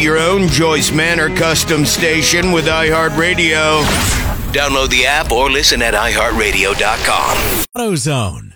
your own Joyce Manor custom station with iHeartRadio. Download the app or listen at iHeartRadio.com. AutoZone.